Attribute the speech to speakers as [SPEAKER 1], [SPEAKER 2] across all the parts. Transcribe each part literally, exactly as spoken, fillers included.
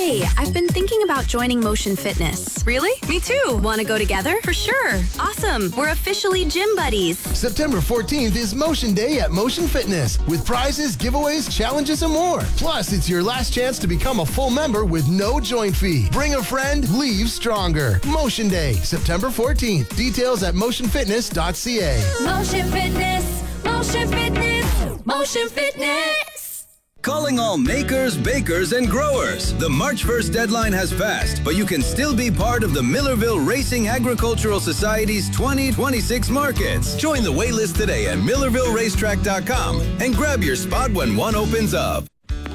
[SPEAKER 1] Hey, I've been thinking about joining Motion Fitness.
[SPEAKER 2] Really? Me too.
[SPEAKER 1] Want to go together?
[SPEAKER 2] For sure.
[SPEAKER 1] Awesome. We're officially gym buddies.
[SPEAKER 3] September fourteenth is Motion Day at Motion Fitness with prizes, giveaways, challenges, and more. Plus, it's your last chance to become a full member with no joint fee. Bring a friend, leave stronger. Motion Day, September fourteenth. Details at motion fitness dot c a.
[SPEAKER 4] Motion Fitness, Motion Fitness, Motion Fitness.
[SPEAKER 5] Calling all makers, bakers, and growers. The March first deadline has passed, but you can still be part of the Millerville Racing Agricultural Society's twenty twenty-six markets. Join the waitlist today at millerville racetrack dot com and grab your spot when one opens up.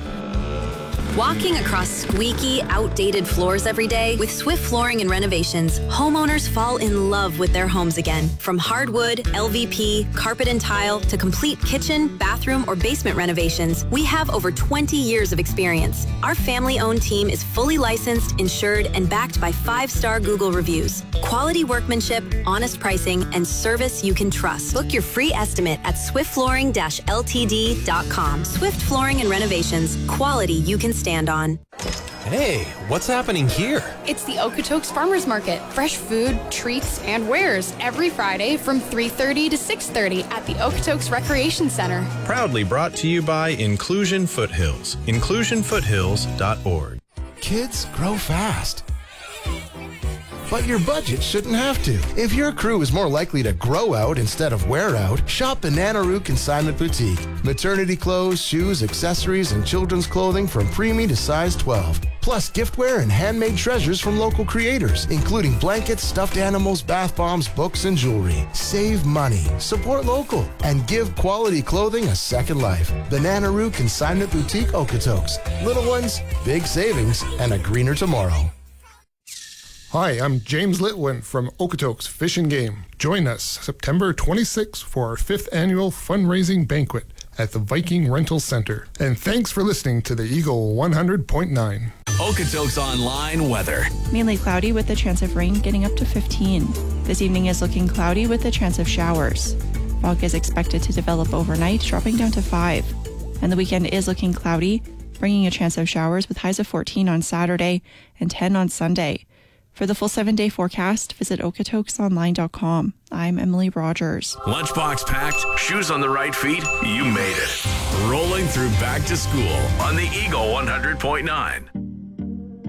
[SPEAKER 1] Walking across squeaky, outdated floors every day, with Swift Flooring and Renovations, homeowners fall in love with their homes again. From hardwood, L V P, carpet and tile, to complete kitchen, bathroom, or basement renovations, we have over twenty years of experience. Our family-owned team is fully licensed, insured, and backed by five-star Google reviews. Quality workmanship, honest pricing, and service you can trust. Book your free estimate at swift flooring dash l t d dot com. Swift Flooring and Renovations, quality you can stand on.
[SPEAKER 6] Hey, what's happening here?
[SPEAKER 7] It's the Okotoks Farmers Market. Fresh food, treats, and wares every Friday from three thirty to six thirty at the Okotoks Recreation Center.
[SPEAKER 8] Proudly brought to you by Inclusion Foothills. inclusion foothills dot org.
[SPEAKER 3] Kids grow fast, but your budget shouldn't have to. If your crew is more likely to grow out instead of wear out, shop Bananaroo Consignment Boutique. Maternity clothes, shoes, accessories, and children's clothing from preemie to size twelve. Plus giftware and handmade treasures from local creators, including blankets, stuffed animals, bath bombs, books, and jewelry. Save money, support local, and give quality clothing a second life. Bananaroo Consignment Boutique Okotoks. Little ones, big savings, and a greener tomorrow.
[SPEAKER 9] Hi, I'm James Litwin from Okotoks Fish and Game. Join us September twenty-sixth for our fifth annual fundraising banquet at the Viking Rental Center. And thanks for listening to the Eagle one hundred point nine.
[SPEAKER 5] Okotoks Online weather.
[SPEAKER 10] Mainly cloudy with a chance of rain, getting up to fifteen. This evening is looking cloudy with a chance of showers. Fog is expected to develop overnight, dropping down to five. And the weekend is looking cloudy, bringing a chance of showers with highs of fourteen on Saturday and ten on Sunday. For the full seven-day forecast, visit okotoks online dot com. I'm Emily Rogers.
[SPEAKER 11] Lunchbox packed, shoes on the right feet, you made it. Rolling through back to school on the Eagle one hundred point nine.